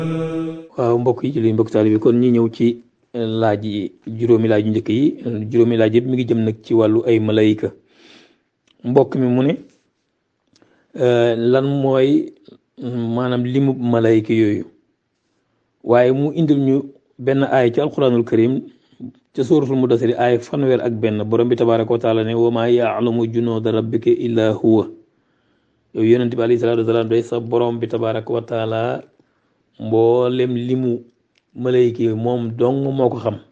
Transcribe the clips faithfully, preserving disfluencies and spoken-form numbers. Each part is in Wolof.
waaw mbokk yi ci li mbokk taalibe bi kon ñi ñëw ci laaj yi juróomi laaj yu njëkk yi juróomi laaj yëpp mi ngi jëm nag ci wàllu ay malayka mbokk mi mu ne lan mooy maanaam limu malayka yooyu waaye mu indil ñu benn aay ci alquranul karim ca suratul mudassir aay fanweer ak benn borom bi tabaraka wa taala ne wa maa yaalamu junuuda rabbika illa huwa yow yonent bi alayhi salaatu wasalaam day sa borom bi tabaraka wa taala mboolem limu malayka yi moom dong moo ko xam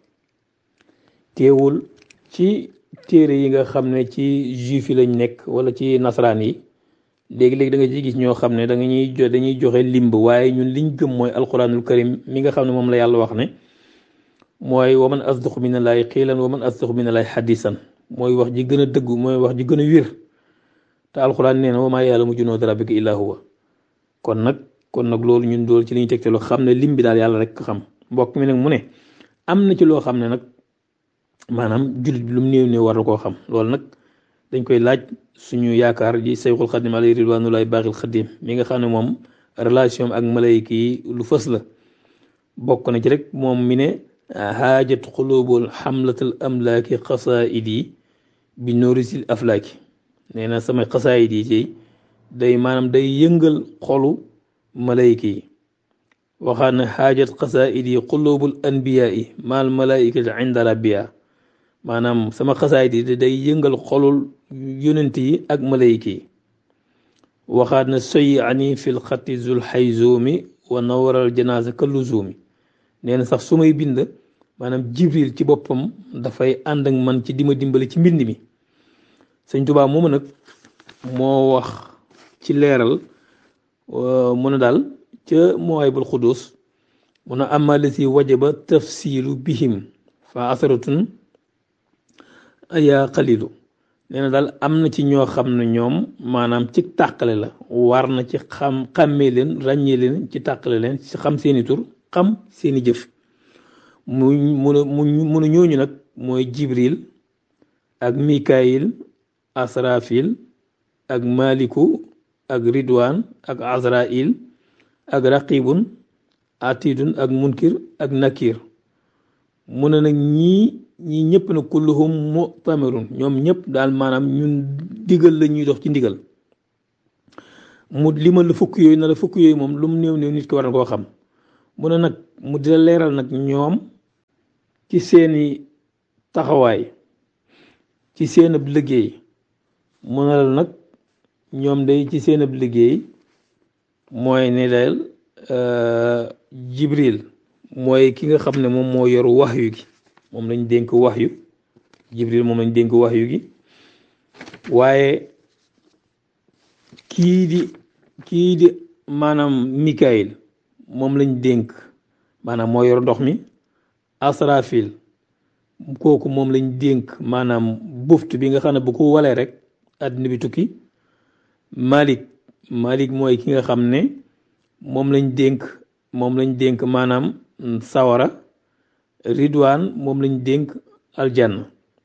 teewul ci téere yi nga xam ne ci juif yi lañ nekk wala ci nasaraan yi léegi-léegi da nga ci gis ñoo xam ne da nga ñuy jo dañuy joxe limb waaye ñun liñ gëm mooy alquranul karim mi nga xam ne moom la yàlla wax ne mooy wa man asdaqu minallahi qiilan wa man asdaqu minallahi hadiisan mooy wax ji gën a dëggu mooy wax ji gën a wér te alquran nee na wa maa ya'lamu junuuda rabbika illaa huwa kon nag kon nag loolu ñun dool ci li ñu tegtaloo xam ne lim bi daal yàlla rek xam mbokk mi nag mu ne am na ci loo xam ne nag maanaam jullit bi lu mu néew néew war na koo xam loolu nag dañ koy laaj suñu yaakaar ji Sayxul Xadim alayhi ridwanullahi baaxil xadim mi nga xam ne moom relation ak malayka yi lu fës la bokk na ci rek moom mi ne haajat xulubul xamlatal amlaaki xasaidi bi norisil aflaaki nee na samay xasaayid yi ci day maanaam day yëngal xolu malayka yi waxaat na xaajat xasaayid yi xulubul anbiyaa yi maal malaikati inda rabbiya maanaam sama xasaayid yi day yëngal xolul yonent yi ak malayka yi waxaat na soyi ani fil xatti zul xayzoomi wa nawaral janaasa kalluzuumi nee na sax su may bind maanaam jibril ci boppam dafay ànd ak man ci dima dimbali ci mbind mi sëñ Tuubaa moomu nag moo wax ci leeral mu ne daal ca Mawaahibul Quddus mu ne amma lasi wajaba tafsilu bihim fa asaratun aya xalilu nee na daal am na ci ñoo xam ne ñoom maanaam ci tàqale la war na ci xam xàmmee leen ràññee leen ci tàqale leen ci xam seeni tur xam seeni jëf mu mun a mu mun a ñooñu nag mooy jibril ak mikaayil asrafil ak maliku ak ridwan ak azrail ak raqibun atidun ak munkir ak nakir mu ne nag ñii ñii ñëpp na kulluhum mu'tamirun ñoom ñëpp daal maanaam ñun digal la ñuy dox ci ndigal mu limal la fukk yooyu na la fukk yooyu moom lu mu néew néew nit ki war na koo xam mu ne nag mu di la leeral nag ñoom ci seeni taxawaay ci seen ab liggéey mu ne la nag ñoom day ci seen ab liggéey mooy ne daal jibril mooy ki nga xam ne moom moo yor waxyu gi moom lañ dénk waxyu jibril moom lañ dénk waxyu gi waaye kii di kii di maanaam mikaayil moom lañ dénk maanaam moo yor ndox mi asrafil kooku moom lañ dénk maanaam buftu bi nga xam ne bu ko walee rek àddina bi tukki malik malik mooy ki nga xam ne moom lañ dénk moom lañ dénk maanaam sawara ridwaan moom lañ dénk aljanna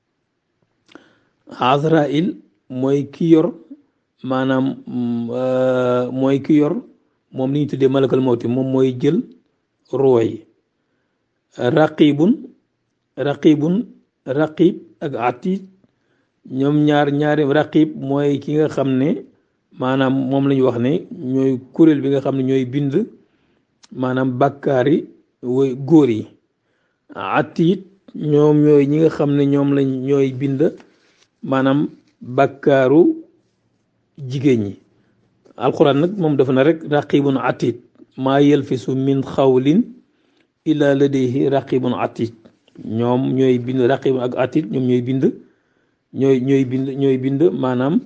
azrail mooy ki yor maanaam mooy ki yor moom li ñu tuddee malakal mawti moom mooy jël ruuy raqibun raqibun raqib ak atid ñoom ñaar ñaari raqib mooy ki nga xam ne maanaam moom la ñu wax ne ñooy kuréel bi nga xam ne ñooy bind maanaam bàkkaari woy góor yi atid ñoom ñooy ñi nga xam ne ñoom lañ ñooy bind maanaam bàkkaaru jigéen ñi alquran nag moom dafa na rek raqibun atid maa yelfisu min xawlin illa ladayhi raqibun atid ñoom ñooy bind raqibun ak atid ñoom ñooy bind ñooy ñooy bind ñooy bind maanaam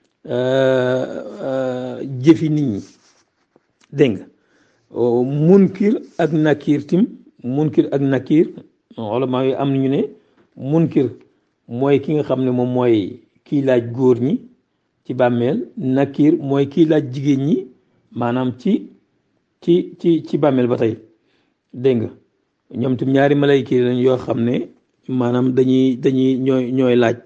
jëfi nit ñi dégg nga munkir ak nakir tim munkir ak nakir wala maa ngi am nañu ne munkir mooy ki nga xam ne moom mooy kii laaj góor ñi ci bàmmeel nakir mooy kii laaj jigéen ñi maanaam ci ci ci ci bàmmeel ba tey dégg nga ñoom tam ñaari malayka lañ yoo xam ne maanaam dañuy dañuy ñooy ñooy laaj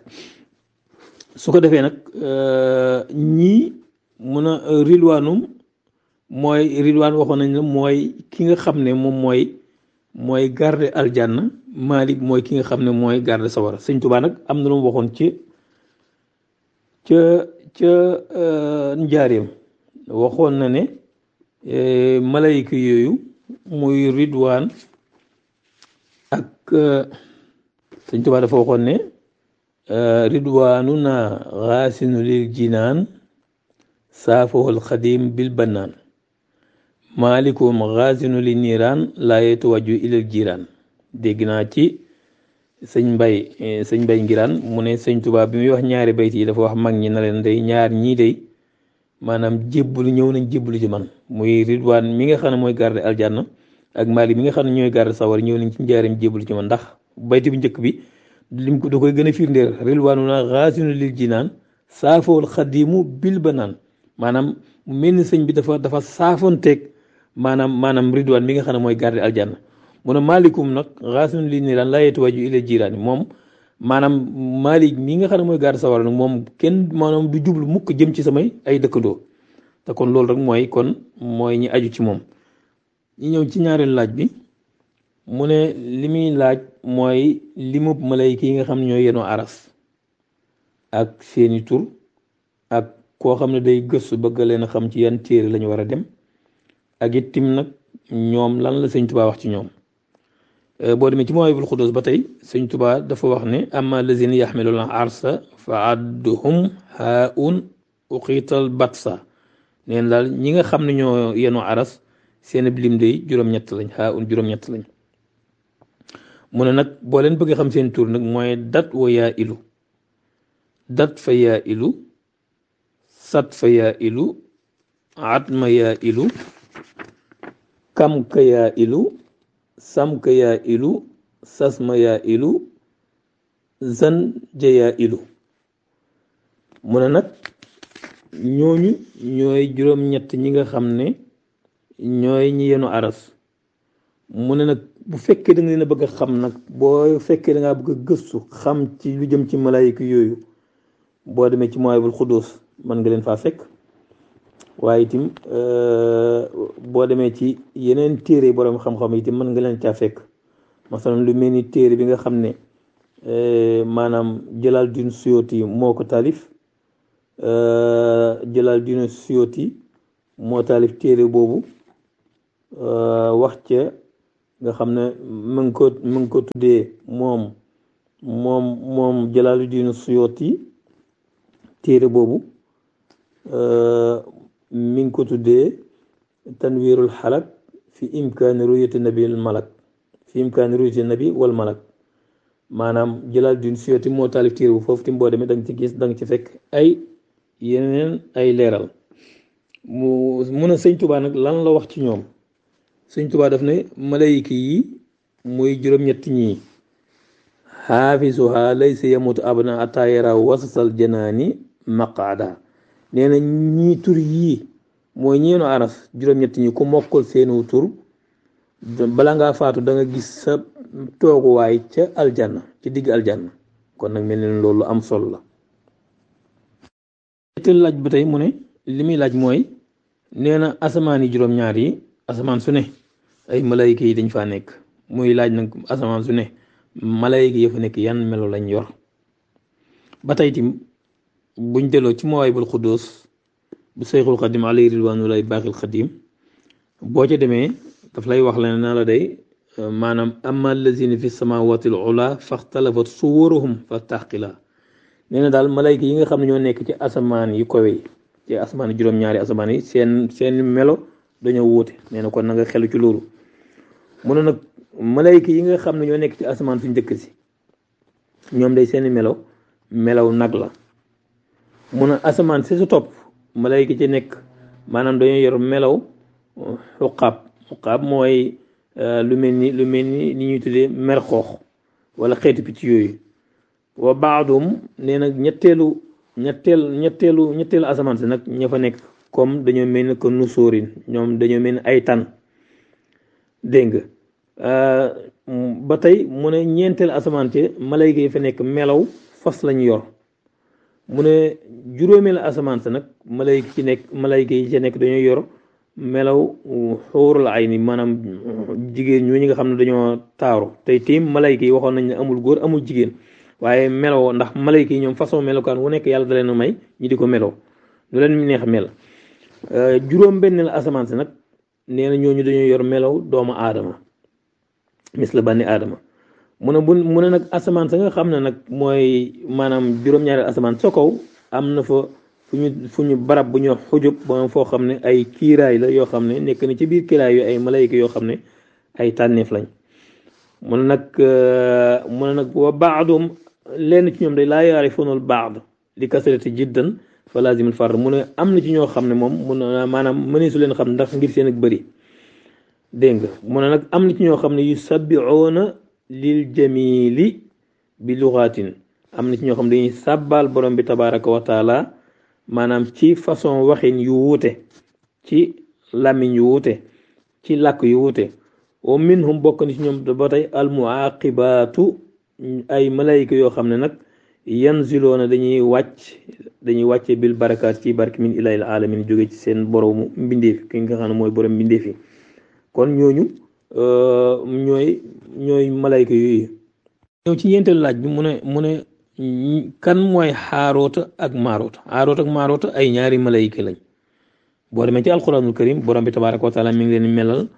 su ko defee nag ñii mun a rilwaanum mooy ridwaan waxoon nañ la mooy ki nga xam ne moom mooy mooy garde aljanna. Malik mooy ki nga xam ne mooy garde sawara. Sëñ Tuubaa nag am na lu mu waxoon ci ca ca njaareem waxoon na ne malayka yooyu muy ridwaan ak Sëñ Tuubaa dafa waxoon ne ridwaanu na xaasinu lil jinaan saafahul xadim bil bannaan maalikum xaasinu li niiraan laa yetuwaju ilal jiraan. dégg naa ci sëñ mbay sëñ mbay ngiraan mu ne sëñ Tuubaa bi muy wax ñaari bayt yi dafa wax mag ñi na leen day ñaar ñii day maanaam jébbalu ñëw nañ jébbalu ci man muy ridwaan mi nga xam ne mooy garde aljanna ak Maalik mi nga xam ne ñooy garde sawar ñëw nañ ci njaareem jébbalu ci man. ndax bayti bu njëkk bi lim ko da koy gën a firndeel ridwaanu na xaasinu lil jinaan saafawul xadimu bil banaan maanaam mel ni sëñ bi dafa dafa saafoonteeg maanaam maanaam ridwaan mi nga xam ne mooy garde aljanna. mu ne maalikum nag xaasun li ni lan laa yetuwaju ila jiraani moom maanaam Malik mi nga xam ne mooy garde sawara nag moom kenn maanaam du jublu mukk jëm ci samay ay dëkkandoo. te kon loolu rek mooy kon mooy ñi aju ci moom. ñi ñëw ci ñaareelu laaj bi mu ne li muy laaj mooy limub malayka yi nga xam ne ñooy yenoo aras ak seeni tur ak koo xam ne day gëstu bëgg leen a xam ci yan téere lañu war a dem ak it tim nag ñoom lan la Sëñ Tuubaa wax ci ñoom. boo demee ci Mawaahibul Quddus ba tey Sëñ Tuubaa dafa wax ne amma lazina yaxmiluna arsa fa adduhum haun uqiital batsa neen daal ñi nga xam ne ñoo yenoo aras seen lim day juróom-ñett lañ haun juróom-ñett lañ. mu ne nag boo leen bëgg xam seen tur nag mooy dat wa yaa ilu dat fa yaa ilu sat fa yaa ilu atma yaa ilu kam ka yaa ilu sam ka yaa ilu sasma yaa ilu zan ja yaa ilu. mu ne nag ñooñu ñooy juróom-ñett ñi nga xam ne ñooy ñi yenu aras. mu ne nag bu fekkee da nga leen a bëgg a xam nag boo fekkee da ngaa bëgg a gëstu xam ci lu jëm ci malaayika yooyu boo demee ci Mawaahibul Quddus mën nga leen faa fekk. waaye itam boo demee ci yeneen téere borom xam-xam itam mën nga leen caa fekk masalan lu mel ni téere bi nga xam ne maanaam Jalaaluddin Suyuti moo ko taalif Jalaaluddin Suyuti moo taalif téere boobu wax ca nga xam ne mu ngi ko mu ngi ko tuddee moom moom moom Jalaaluddin Suyuti téere boobu mi ngi ko tuddee tanwiirul xalak fi imkaani ruyati nabi wal malak fi imkaani ruyati nabi wal malak maanaam Jalaaluddin Suyuti moo taalif téere bu foofu tim boo demee da nga ci gis da nga ci fekk ay yeneen ay leeral. mu mun a Sëñ Tuubaa nag lan la wax ci ñoom. Sëñ Tuubaa daf ne malayka yi muy juróom-ñett ñii xaafisuha laysa yamutu abna ataa yara wasasal janaani maqaada nee na ñii tur yii mooy ñeenu aras juróom-ñett ñi ku mokkal seenu tur bala ngaa faatu da nga gis sa tooguwaay ca aljanna ci digg aljanna. kon nag mel ne loolu am solo la. ñetteelu laaj ba tey mu ne li muy laaj mooy nee na asamaan yi juróom-ñaar yi asamaan su ne ay malayka yi dañ faa nekk muy laaj nag asamaan su ne malayka yi fa nekk yan melo lañ yor. ba tey tim buñ delloo ci Mawaahibul Quddus bu Seyxul Xadim alayhi ridwaanu lay baaxil xadim boo ca demee daf lay wax la ne naa la day maanaam amma allazina fi samawati al ula faxtalafat suwaruhum fa taxqila nee na daal malayka yi nga xam ne ñoo nekk ci asamaan yi kowe yi ci asamaan juróom-ñaari asamaan yi seen seen melo dañoo wuute nee na kon na nga xelu ci loolu. mu ne nag malayka yi nga xam ne ñoo nekk ci asamaan suñ njëkk si ñoom day seeni melo melaw nag la. mu ne asamaan si su topp malayka ci nekk maanaam dañoo yor melaw xuqaab xuqaab mooy lu mel ni lu mel ni ni ñuy tuddee mer xoox wala xeetu picc yooyu. wa baadum nee nag ñetteelu ñetteel ñetteelu ñetteelu asamaan si nag ña fa nekk comme dañoo mel ni que nusóorin ñoom dañoo mel ni ay tan dégg nga ba tey mu ne ñeenteelu asamaan ci malayka yi fa nekk melaw fas lañu yor. mu ne juróomeelu asamaan sa nag malayka ci nekk malayka yi ci nekk dañoo yor melaw xuurul ay ni maanaam jigéen ñoo ñi nga xam ne dañoo taaru tey tiim malayka yi waxoon nañ ne amul góor amul jigéen waaye melaw ndax malayka yi ñoom façon melokaan wu nekk yàlla da leen a may ñi di ko melaw lu leen neex mel juróom benn la asamaan si nag nee na ñooñu dañoo yor melaw doomu aadama mis la bànni aadama mu ne bu mu ne nag asamaan sa nga xam ne nag mooy maanaam juróom-ñaari asamaan sa kaw am na fa fu ñu fu ñu barab bu ñu wax xujub ba foo xam ne ay kiiraay la yoo xam ne nekk na ci biir kiiraay yu ay malayka yoo xam ne ay tànneef lañ mu ne nag mu ne nag wa baadum lenn ci ñoom day laa yaarifunul baad li kasarati jiddan fa lazimul fard mu ne am na ci ñoo xam ne moom mu ne maanaam mënee su leen xam ndax ngir seen ak bëri dégg nga mu ne nag am na ci ñoo xam ne yu sabbihuuna lil jamili bi luxaatin am na ci ñoo xam ne dañuy sàbbaal borom bi tabaraka wa taala maanaam ci façon waxin yu wuute ci làmmiñ yu wuute ci làkk yu wuute wa minhum bokk ni ci ñoom ba tey almuaqibaatu ay malayka yoo xam ne nag yanziloona dañuy wàcc dañuy wàcce bil barakaat ci barke min ilahil alamin jóge ci seen boroomu mbindeef ki nga xam ne mooy borom mbindeef yi kon ñooñu ñooy ñooy malayka yooyu ñëw ci ñeenteelu laaj bi mu ne mu ne kan mooy xaaroota ak maaroota xaaroota ak maaroota ay ñaari malayka lañ boo demee ci alquranul karim borom bi tabaraka wa taala mi ngi leen melal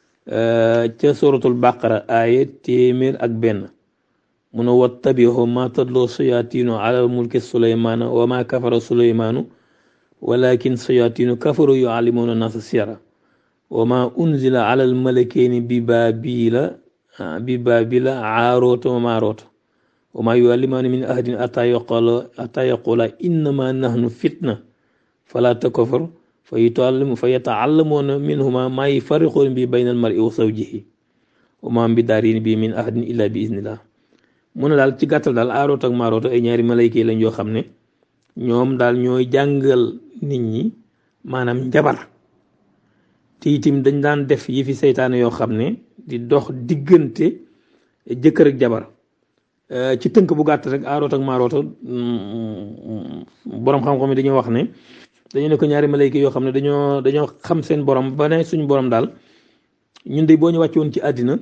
ca suratul baqara aaya téeméer ak benn mu ne wattabihu ma tadloo sayatinu ala mulki suleymaana wa ma kafara suleymaanu walakin sayatinu kafaru yuallimuna nasa sira wa ma unzila ala almalakayni bi baabila bi baabila aaroota wa maaroota wa ma yuallimaani min ahadin ata yaqula ata yaqula innama nahnu fitna fala takfur fa yutaallimu fa yataallamuuna minhuma ma yufarriquuna bi bayna almar'i wa zawjihi wa ma bi daarin bi min ahadin illa bi iznillah mu ne daal ci gàttal daal aaroota ak maaroota ay ñaari malayka lañ yoo xam ne ñoom daal ñooy jàngal nit ñi maanaam njabar te itam dañ daan def yi fi seytaane yoo xam ne di dox diggante jëkkër ak jabar ci tënk bu gàtt rek aaroota ak maaroota borom xam-xam yi dañoo wax ne dañu ne ko ñaari malayka yoo xam ne dañoo dañoo xam seen borom ba ne suñu borom daal ñun de boo ñu wàccoon ci àddina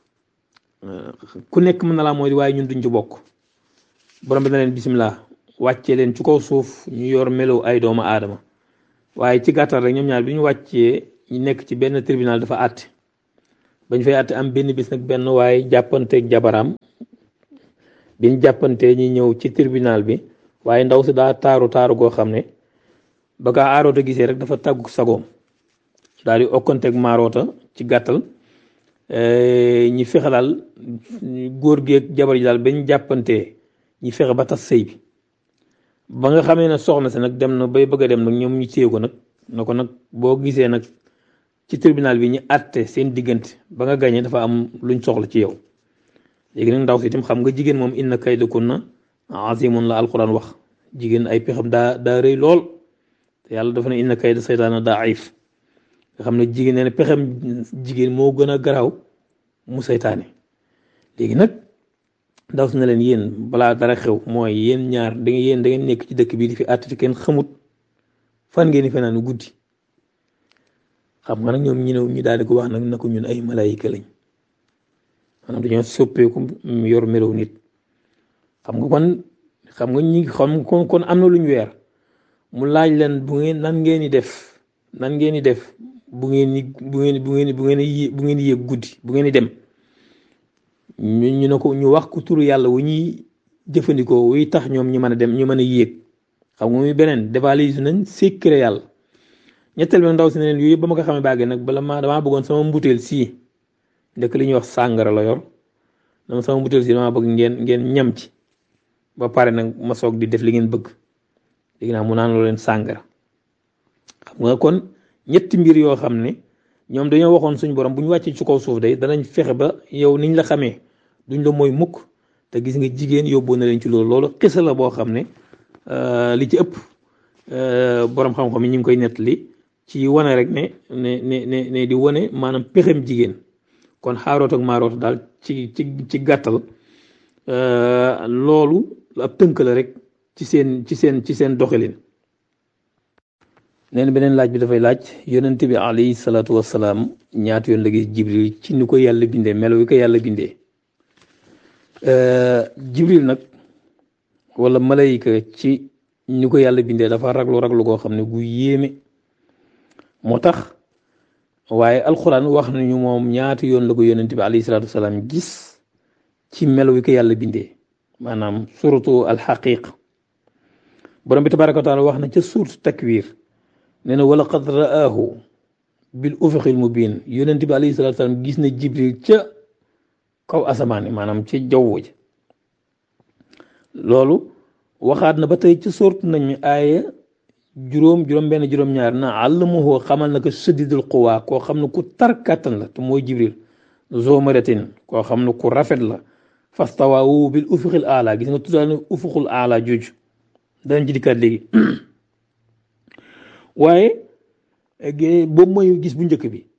ku nekk mën na laa mooy waaye ñun duñ ci bokk borom bi na leen bisimilah wàccee leen ci kaw suuf ñu yor melo ay doomu aadama waaye ci gàttal rek ñoom ñaar bi ñu wàccee ñu nekk ci benn tribunal dafa àtte bañ fay àtte am benn bis nag benn waaye jàppanteeg jabaraam biñ jàppantee ñi ñëw ci tribunal bi waaye ndaw si daa taaru taaru goo xam ne ba kaa aaroota gisee rek dafa tàggu sagoom daal di okkanteeg maaroota ci gàttal ñi fexe daal góor geeg jabar ji daal bañ jàppantee ñi fexe ba tas sëy bi ba nga xamee ne soxna si nag dem na bay bëgg a dem nag ñoom ñu téye ko nag na ko nag boo gisee nag ci tribunal bi ñu àtte seen diggante ba nga gañee dafa am luñ soxla ci yow léegi nag ndaw si itam xam nga jigéen moom inna kaydakunna azimun la alquran wax jigéen ay pexam daa daa rëy lool te yàlla dafa ne inna kayda saytaana daif nga xam ne jigéen nee na pexam jigéen moo gën a garaaw mu saytaane léegi nag ndaw si na leen yéen balaa dara xew mooy yéen ñaar da ngeen yéen da ngeen nekk ci dëkk bii di fi àtte te kenn xamut fan ngeen di fanaan guddi xam nga nag ñoom ñu ne ñu daal di ko wax nag na ko ñun ay malayka lañ maanaam dañoo soppeeku yor melow nit xam nga kon xam nga ñi xam kon kon am na lu ñu weer mu laaj leen bu ngeen nan ngeen di def nan ngeen di def bu ngeen ni bu ngeen bu ngeen bu ngeen yé bu ngeen yéeg guddi bu ngeen di dem ñu ñu ne ko ñu wax ko turu yàlla wu ñuy jëfandikoo wuy tax ñoom ñu mën a dem ñu mën a yéeg xam nga muy beneen dévalise nañ secret yàlla ñetteel bi ndaw si ne leen yooyu yëpp ba ma ko xamee bàggee nag bala ma damaa bëggoon sama mbutéel sii ndekk li ñuy wax sàngara la yor dama sama mbutéel sii damaa bëgg ngeen ngeen ñam ci ba pare nag ma soog di def li ngeen bëgg léegi naa mu naan loo leen sàngara xam nga kon ñetti mbir yoo xam ne ñoom dañoo waxoon suñu borom bu ñu wàccee ci kaw suuf day danañ fexe ba yow niñ la xamee duñ la mooy mukk te gis nga jigéen yóbbu na leen ci loolu loolu xisa la boo xam ne li ci ëpp borom xam-xam yi ñu ngi koy nettali ci wane rek ne ne ne ne ne di wane maanaam pexem jigéen kon xaaroot ak maaroot daal ci ci ci gàttal loolu ab tënk la rek ci seen ci seen ci seen doxalin neen beneen laaj bi dafay laaj yonent bi alayhi salaatu wasalaam ñaata yoon la gis jibril ci ni ko yàlla bindee melo wi ko yàlla bindee jibril nag wala malayka ci ni ko yàlla bindee dafa raglu raglu koo xam ne gu yéeme moo tax waaye alxuraan wax nañu moom ñaata yoon la ko yonent bi alayhi salaatu wasalaam gis ci melo wi ko yàlla bindee maanaam suratu alxaqiq borom bi tabaraka wa taala wax na ca suuratu takwir nee na wala qad ra'aahu bil ufuqil mubin yonent bi alayhi salaatu wasalaam gis na jibril ca kaw asamaan maanaam ca jaww ji loolu waxaat na ba tey ci suuratu nañ aaya juróom juróom benn juróom ñaar na allamahu xamal na ko shadidul quwa koo xam ne ku tar kàttan la te mooy jibril zomaratin koo xam ne ku rafet la fastawaawu bil ufuqil aala gis nga tuddaa ne ufuqul aala jooju danañ ci dikkaat léegi waaye boobu mooy gis bu njëkk bi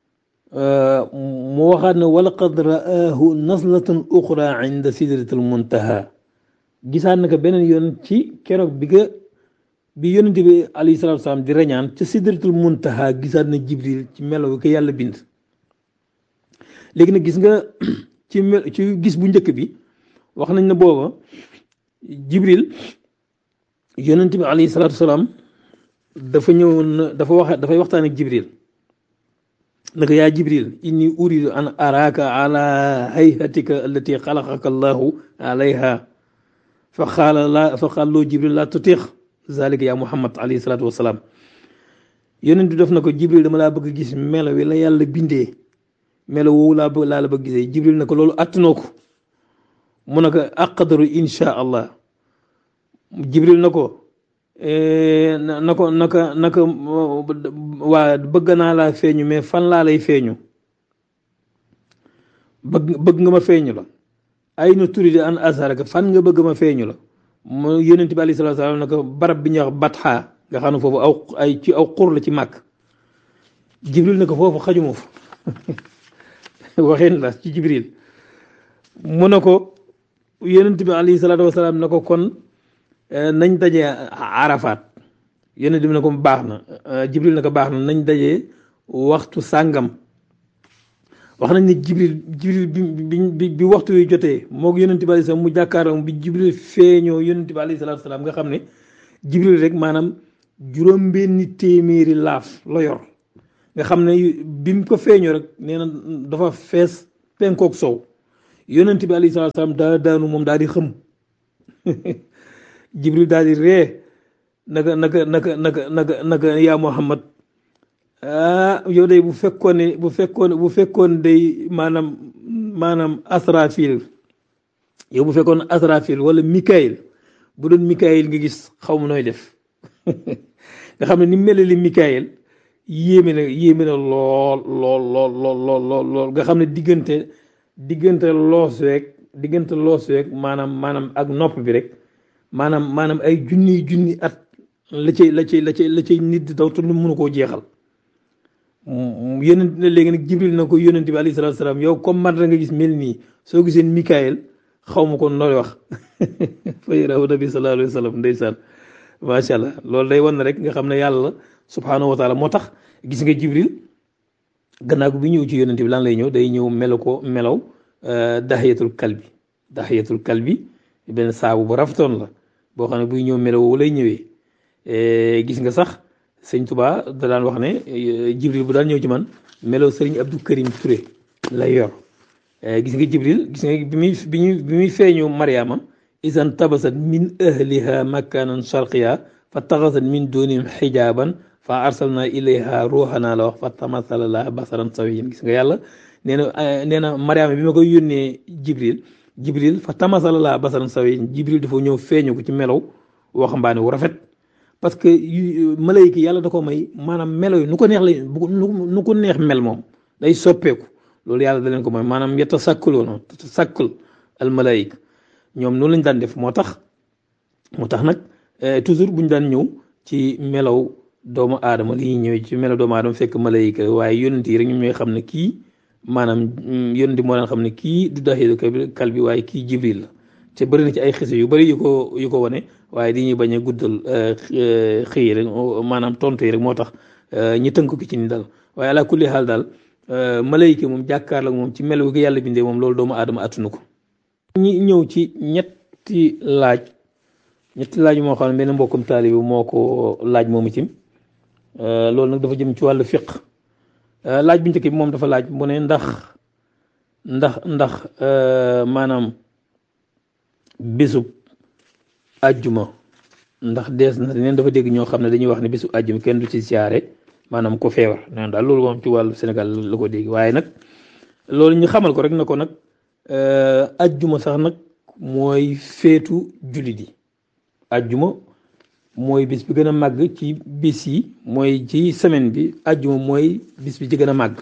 mu waxaat ne wala qad ra'aahu naslatan uxra inda sidratil muntaha gisaat na ko beneen yoon ci keroog bi nga bi yonente bi alayhi salaatu wasalaam di reñaan ca sidratul muntaha gisaat na jibril ci melo bi ko yàlla bind léegi nag gis nga ci ci gis bu njëkk bi wax nañ ne booba jibril yonente bi alayhi salaatu wasalaam dafa ñëwoon dafa wax dafay waxtaan ak jibril naka yaa jibril inni uridu an araaka ala hayhatika allati xalaqaka allahu alayha fa qaala la fa qaala loo jibril la tutix zalika ya muhammad alayhi salatu wasalaam yonent bi def na ko jibril dama laa bëgg gis melo wi la yàlla bindee melo woowu laa bëgg laa la bëgg gisee jibril na ko loolu attanoo ko mu ne ko aqdaru insha allah jibril na ko na ko naka naka waa bëgg naa laa feeñu mais fan laa lay feeñu bëgg bëgg nga ma feeñu la ay na turidi an asaraka fan nga bëgg ma feeñu la mu yonent bi alayhi salaatu salaam na ko barab bi ñuy wax batxa nga xam ne foofu aw ay ci aw xur la ci màkk jibril na ko foofu xajuma fa waxeen la ci jibril mu ne ko yonent bi alayhi salaatu wasalaam na ko kon nañ dajee arafaat yonent bi na ko baax na jibril na ko baax na nañ dajee waxtu sàngam wax nañ ne jibril jibril bi bi bi waxtu wi jotee moo ko yonent bi alayhi salaam mu jàkkaaram bi jibril feeñoo yonent bi alayhi salaatu salaam nga xam ne jibril rek maanaam juróom benni téeméeri laaf la yor nga xam ne bi mu ko feeñoo rek nee na dafa fees penkook sow yonent bi alayhi salaatu salaam daa daanu moom daal di xëm jibril daal di ree naka naka naka naka naka naka yaa muhammad ah yow day bu fekkoon ne bu fekkoon bu fekkoon day maanaam maanaam asrafil yow bu fekkoon asrafil wala mikaayil bu doon mikaayil nga gis xaw ma nooy def nga xam ne ni mel li mikaayil yéeme na yéeme na lool lool lool lool lool lool nga xam ne diggante diggante loos week diggante loos week maanaam maanaam ak nopp bi rek maanaam maanaam ay junni junni at la cay la cay la cay la cay nit di daw te mënu koo jeexal yonent ne léegi nag jibril na ko yonent bi alayhi salaatu salaam yow comme man la nga gis mel nii soo gisee mikaayil xaw ma ko nooy wax fay raw nabi sallallahu alayhi wa sallam ndeysaan macha allah loolu day wan na rek nga xam ne yàlla subhaanahu wa taala moo tax gis nga jibril gannaaw bi ñëw ci yonent bi lan lay ñëw day ñëw melo ko melaw dahiyatul kalbi dahiyatul kalbi benn saabu bu rafetoon la boo xam ne buy ñëw melo woowu lay ñëwee gis nga sax sëñ Tuba da daan wax ne jibril bu daan ñëw ci man melo sëriñ Abdou Karim Touré lay yor gis nga jibril gis nga bi muy bi muy bi muy feeñu mariama isan tabasat min ahliha makanan sharqiya fa taxasat min dunihim xijaban fa arsalna ilayha ruuxana la wax fa tamasala la basaran sawiyan gis nga yàlla nee na nee na mariama bi ma koy yónnee jibril jibril fa tamasala la basaran sawiyan jibril dafa ñëw feeñu ko ci melow waxambaane wu rafet parce que malayka yàlla da ko may maanaam melo yi nu ko neex lay nu ko neex mel moom day soppeeku loolu yàlla da leen ko may maanaam yetta sàkkuloona sàkkul al malayka ñoom noonu lañ daan def moo tax moo tax nag toujours buñ daan ñëw ci melaw doomu aadama li ñuy ñëwee ci melaw doomu aadama fekk malayka waaye yonent yi rek ñoom ñooy xam ne kii maanaam yonent moo daan xam ne kii du daxiidu kalbi waaye kii jibril la te bëri na ci ay xise yu bëri yu ko yu ko wane waaye di ñuy bañ a guddal xëy rek maanaam tontu yi rek moo tax ñi tënk ko ci ni dal waaye ala kulli xaal daal malayka moom jàkkaarloo moom ci melo gi yàlla bindee moom loolu doomu aadama attunu ko. ñi ñëw ci ñetti laaj ñetti laaj moo xam ne benn mbokkum taalibi moo ko laaj moomu ci loolu nag dafa jëm ci wàllu fiq laaj bu njëkk bi moom dafa laaj mu ne ndax ndax ndax maanaam bisub àjjuma ndax dees na neen dafa dégg ñoo xam ne dañuy wax ne bisub àjjuma kenn du ci siyaare maanaam ko feebar neen daal loolu moom ci wàllu Sénégal la ko dégg waaye nag loolu ñu xamal ko rek na ko nag àjjuma sax nag mooy feetu jullit yi àjjuma mooy bis bi gën a màgg ci bis yi mooy ci semaine bi àjjuma mooy bis bi ci gën a màgg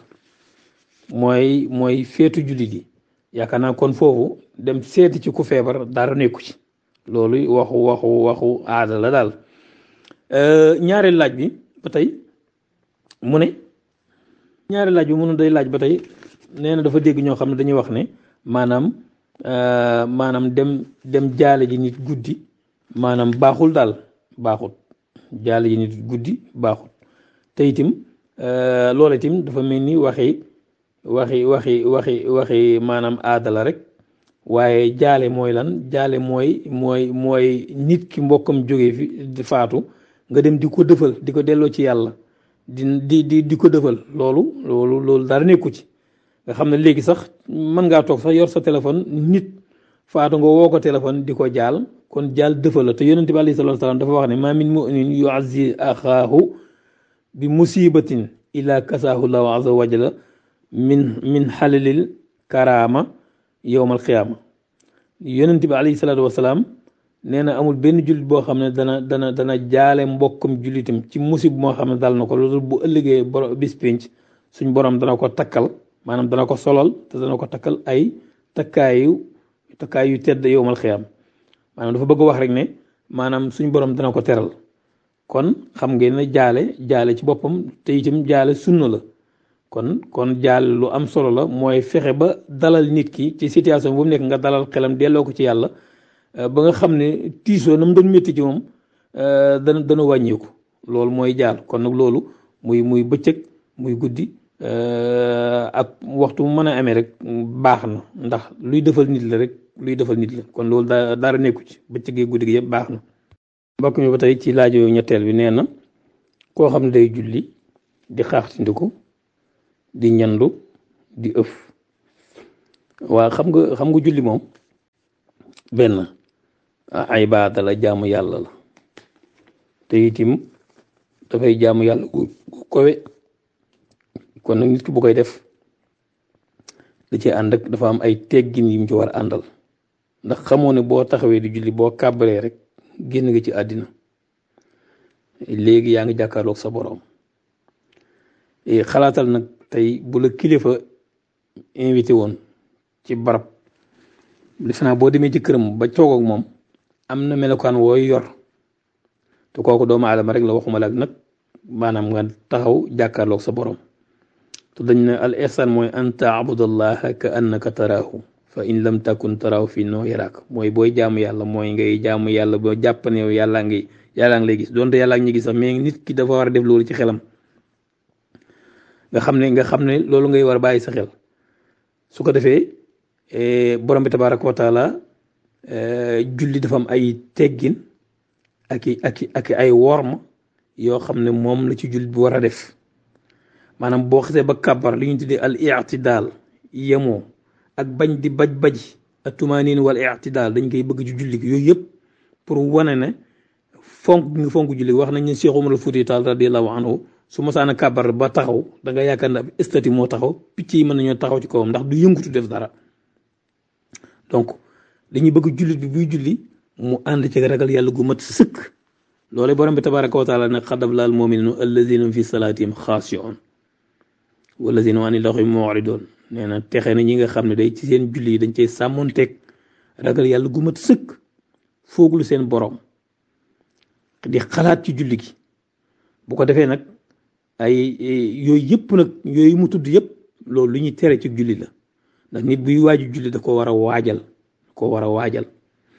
mooy mooy feetu jullit yi yaakaar naa kon foofu dem seeti ci ku feebar dara nekku ci loolu waxu waxu waxu aada la daal ñaareel laaj bi ba tey mu ne ñaareel laaj bi mu ne day laaj ba tey nee na dafa dégg ñoo xam ne dañuy wax ne maanaam maanaam dem dem jaale ji nit guddi maanaam baaxul daal baaxul jaale ji nit guddi baaxul te itam loola itam dafa mel ni waxi waxi waxi waxi waxi maanaam aada la rek waaye jaale mooy lan jaale mooy mooy mooy nit ki mbokkam jógee fi faatu nga dem di ko dëfal di ko delloo ci yàlla di di di di ko dëfal loolu loolu loolu dara nekku ci nga xam ne léegi sax mën ngaa toog sax yor sa téléphone nit faatu nga woo ko téléphone di ko jaal kon jaal dëfal la te yonent bi alayhi salaatu salaam dafa wax ne maa min mu'minin yu'azzi axaahu bi musibatin illa kasaahu llahu azza wa jalla min min xalalil karaama yowmal xiyaama yonent bi alayhi salaatu wasalaam nee na amul benn jullit boo xam ne dana dana dana jaale mbokkam jullitam ci musib moo xam ne dal na ko loolu bu ëllëgee boro bis pénc suñ borom dana ko takkal maanaam dana ko solal te dana ko takkal ay takkaayu takkaay yu tedd yowmal xiyaam maanaam dafa bëgg wax rek ne maanaam suñ borom dana ko teral kon xam ngeen ne jaale jaale ci boppam te itam jaale sunna la kon kon jaale lu am solo la mooy fexe ba dalal nit ki ci situation bu mu nekk nga dalal xelam delloo ko ci yàlla ba nga xam ne tiisoo na mu doon métti ci moom dana dana wàññeeku loolu mooy jaal kon nag loolu muy muy bëccëg muy guddi ak waxtu mu mën a amee rek baax na ndax luy defal nit la rek luy defal nit la kon loolu daa dara nekku ci bëccëg gi guddi gi yëpp baax na. mbokk mi ba tey ci laaj yooyu ñetteel bi nee na koo xam ne day julli di xaaxtindiku di ñandu di ëf waa xam nga xam nga julli moom benn ay baada la jaamu yàlla la te itim dafay jaamu yàlla gu kowe kon nag nit ki bu koy def da ci ànd ak dafa am ay teggin yi mu ci war a àndal ndax xamoo ne boo taxawee di julli boo kàbbaree rek génn nga ci àddina léegi yaa ngi jàkkaarloog sa boroom xalaatal nag tey bu la kilifa invité woon ci barab defe naa boo demee ci këram ba toog ak moom am na melokaan wooy yor te kooku doomu aadama rek la waxuma la ak nag maanaam nga taxaw jàkkaarloog sa boroom te dañ ne al ihsan mooy an taabudallaha ka annaka taraahu fa in lam takun taraahu fi noo yaraak mooy booy jaamu yàlla mooy ngay jaamu yàlla boo jàpp ne yow yàllaa ngi yàllaa ngi lay gis donte yàllaa ngi ñu gis sax mais nit ki dafa war a def loolu ci xelam nga xam ne nga xam ne loolu ngay war a bàyyi sa xel su ko defee borom bi tabaaraka wa taala julli dafa am ay teggin ak i ak i ak ay worma yoo xam ne moom la ci julli bi war a def maanaam boo xasee ba kàbbar li ñu tuddee al i'tidaal yemoo ak bañ di baj baj ak tumaaniin wal i'tidaal dañ koy bëgg ci julli gi yooyu yëpp pour wane ne fonk nga fonk julli wax nañ ne Cheikh Umar Fuuti Taal radiyallahu anhu su masaana kàbbar ba taxaw da nga yaakaar ne ab statue moo taxaw picc yi mën nañoo taxaw ci kawam ndax du yëngutu def dara donc dañuy bëgg jullit bi buy julli mu ànd ci ragal yàlla gu mat sëkk loolu borom bi tabaaraka wa taala ne xadab laal mu'minuuna allazina fi salaatihim xaashi'uun wallazina ani laxwi mu'ridoon nee na texe na ñi nga xam ne day ci seen julli yi dañ cey sàmmonteeg ragal yàlla gu mat sëkk fooglu seen borom di xalaat ci julli gi bu ko defee nag ay yooyu yëpp nag yooyu mu tudd yëpp loolu lu ñuy tere ci julli la ndax nit buy waaju julli da ko war a waajal ko war a waajal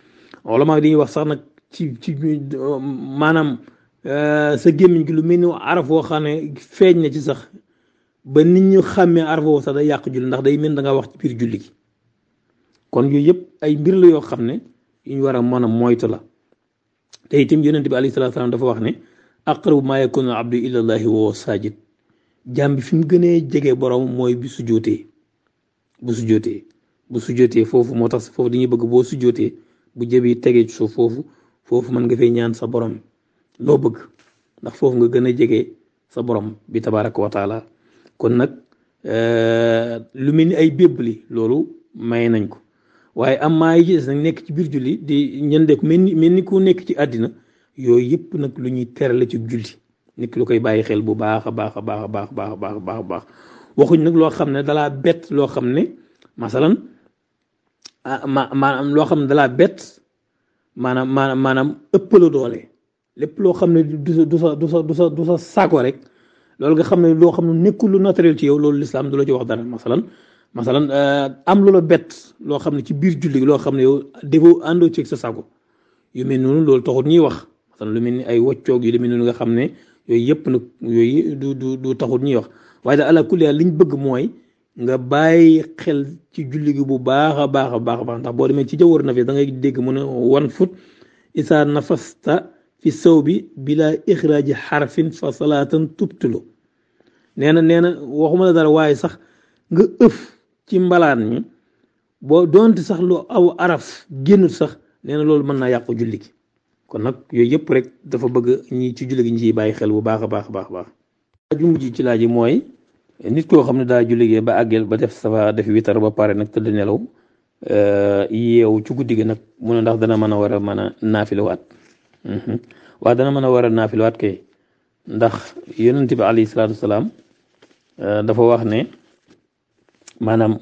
wala maa dañuy wax sax nag ci ci maanaam sa gémmiñ gi lu mel ni araf woo xam ne feeñ na ci sax ba nit ñu xàmmee araf woo sax day yàq julli ndax day mel da nga wax ci biir julli gi kon yooyu yëpp ay mbir la yoo xam ne yu ñu war a mën a moytu la te itam yonent bi alayhi salaatu salaam dafa wax ne aqrabu maa yakunu abdu ilallahi wa huwa saajid jàmm bi fi mu gënee jege borom mooy bi sujjootee bu sujjootee bu sujjootee foofu moo tax foofu dañuy bëgg boo sujjootee bu jëbi tegee ci suuf foofu foofu mën nga fay ñaan sa borom loo bëgg ndax foofu nga gën a jege sa borom bi tabaraka wa taala kon nag lu mel ni ay bébbli loolu may nañ ko waaye am maa yi gis nag nekk ci biir julli di ñëndek mel ni mel ni ku nekk ci àddina yooyu yëpp nag lu ñuy terale ci julli nit ki lu koy bàyyi xel bu baax a baax a baax a baax baax baax baax baax waxuñ nag loo xam ne dalaa bett loo xam ne masalan ma maanaam loo xam ne dalaa bett maanaam maanaam maanaam ëpp la doole lépp loo xam ne du sa du sa du sa du sa du sa saako rek loolu nga xam ne loo xam ne nekkul lu naturel ci yow loolu lislaam du la ci wax dara masalan masalan am lu la bett loo xam ne ci biir julli loo xam ne yow defoo àndoo ci sa saako yu mel noonu loolu taxut ñuy wax masalan lu mel ni ay woccoog yu demee noonu nga xam ne yooyu yëpp nag yooyu du du du taxut ñuy wax waaye daal ala kulli liñ bëgg mooy nga bàyyi xel ci julli gi bu baax a baax a baax a baax ndax boo demee ci jawwar nafis da ngay dégg mu ne wan fut isaa nafasta fi saw bi bila ixraaji xarfin fa salaatan tubtulu nee na nee na waxuma la dara waaye sax nga ëf ci mbalaan mi boo doonte sax lu aw araf génnut sax nee na loolu mën naa yàqu julli gi kon nag yooyu yëpp rek dafa bëgg ñi ci julli gi ñu ciy bàyyi xel bu baax a baax a baax baax aju mujj ci laaj yi mooy nit koo xam ne daa julligee ba àggel ba def safa def witar ba pare nag tëdd nelaw yeewu ci guddi gi nag mu ne ndax dana mën a war a mën a naafilawaat waaw dana mën a war a naafilawaat kay ndax yonent bi alayhi salaatu wasalaam dafa wax ne maanaam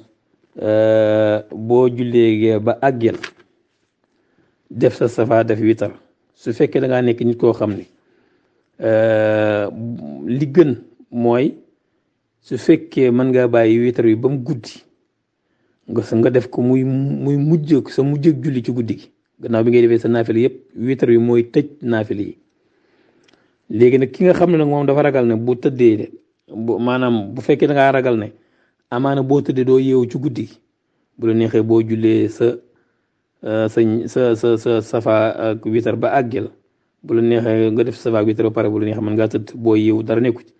boo julleegee ba àggel def sa safa def witar su fekkee da ngaa nekk nit koo xam ne li gën mooy su fekkee mën ngaa bàyyi witar bi ba mu guddi nga sa nga def ko muy muy mujj sa mujj ak julli ci guddi gi gannaaw bi ngay defee sa naafila yëpp witar bi mooy tëj naafila yi léegi nag ki nga xam ne nag moom dafa ragal ne bu tëddee de bu maanaam bu fekkee da ngaa ragal ne amaana boo tëddee doo yeewu ci guddi gi bu la neexee boo jullee sa sa sa sa sa safa ak witar ba àggel bu la neexee nga def safa ak witar ba pare bu la neexee mën ngaa tëdd boo yeewu dara nekku ci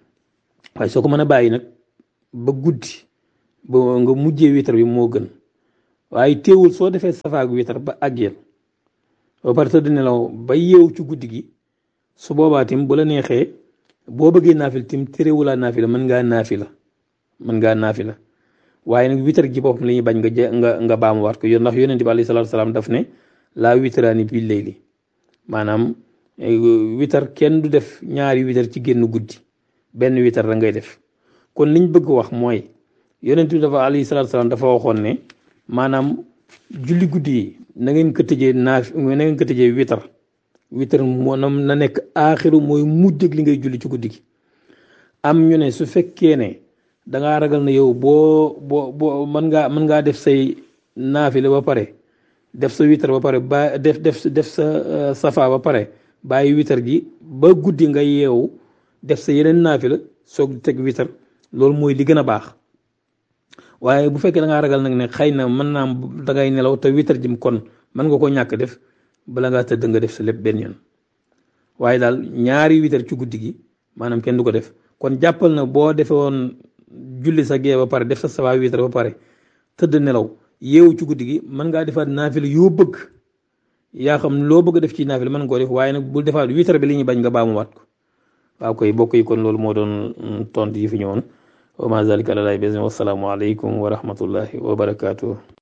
waaye soo ko mën a bàyyi nag ba guddi ba nga mujjee witar bi moo gën waaye teewul soo defee safa ak witar ba àggel ba pare tëdd nelaw ba yeewu ci guddi gi su boobaa tim bu la neexee boo bëggee naafila tim terewulaa naafila mën ngaa naafila mën ngaa naafila waaye nag witar gi boppam la ñuy bañ nga nga nga baamuwaat ko yoon ndax yonent bi alayhi salaatu salaam daf ne laa witaraani bil layli maanaam witar kenn du def ñaari witar ci génn guddi benn witar da ngay def kon liñ bëgg wax mooy yonent bi dafa alayhi salaatu salaam dafa waxoon ne maanaam julli guddi yi na ngeen ko tëjee naaf na ngeen ko tëjee witar witar moo na nekk aaxiru mooy mujj ak li ngay julli ci guddi gi am ñu ne su fekkee ne dangaa ragal na yow boo boo boo mën ngaa mën ngaa def say naafile ba pare def sa witar ba pare ba def def def sa safa ba pare bàyyi witar gi ba guddi nga yeewu def sa yeneen naafila soog teg witar loolu mooy li gën a baax waaye bu fekkee da ngaa ragal nag ne xëy na mën naa dangay nelaw te witar jim kon mën nga ko ñàkk def bala ngaa tëdd nga def sa lépp benn yoon waaye daal ñaari witar ci guddi gi maanaam kenn du ko def kon jàppal na boo defee woon julli sa gee ba pare def sa safa witar ba pare tëdd nelaw yeewu ci guddi gi mën ngaa defaat naafila yoo bëgg yaa xam loo bëgg def ci naafila mën nga koo def waaye nag bul defaat witar bi li ñuy bañ nga baamuwaat ko waaw koy bokk yi kon loolu moo doon tont yi fi ñëwoon wa ma zalika ala llahi bi izni wassalaamu aleykum wa rahmatullahi wa barakaatuh